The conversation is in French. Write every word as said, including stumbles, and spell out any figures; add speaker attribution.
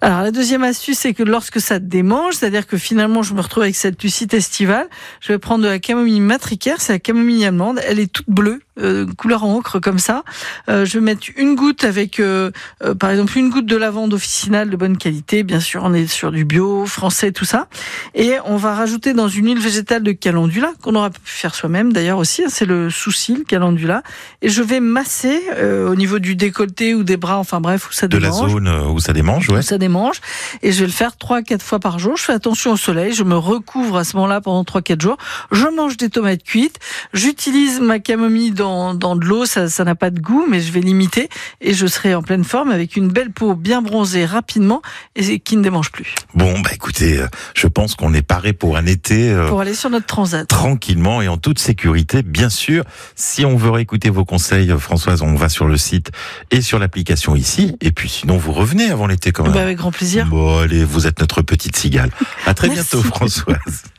Speaker 1: Alors la deuxième astuce, c'est que lorsque ça démange, c'est-à-dire que finalement je me retrouve avec cette lucite estivale, je vais prendre de la camomille matricaire, c'est la camomille allemande, elle est toute bleue, euh, couleur en ocre comme ça. Euh, je vais mettre une goutte avec, euh, euh, par exemple, une goutte de lavande officinale de bonne qualité, bien sûr on est sur du bio, français, tout ça. Et on va rajouter dans une huile végétale de calendula, qu'on aura pu faire soi-même d'ailleurs aussi, hein, c'est le souci, le calendula. Et je vais masser euh, au niveau du décolleté ou des bras, enfin bref, où ça
Speaker 2: De
Speaker 1: démange.
Speaker 2: la zone où ça démange, ouais.
Speaker 1: Où ça démange. Et je vais le faire trois à quatre fois par jour. Je fais attention au soleil. Je me recouvre à ce moment-là pendant trois à quatre jours. Je mange des tomates cuites. J'utilise ma camomille dans, dans de l'eau. Ça, ça n'a pas de goût, mais je vais limiter. Et je serai en pleine forme avec une belle peau bien bronzée rapidement et qui ne démange plus.
Speaker 2: Bon, bah écoutez, je pense qu'on est paré pour un été. Euh,
Speaker 1: pour aller sur notre transat.
Speaker 2: Tranquillement et en toute sécurité, bien sûr. Si on veut réécouter vos conseils, Françoise, on va sur le site et sur l'application ici. Et puis sinon, vous revenez avant l'été quand même.
Speaker 1: Bah avec grand plaisir.
Speaker 2: Bon, allez, vous êtes notre petite cigale. À très
Speaker 1: Merci.
Speaker 2: bientôt, Françoise.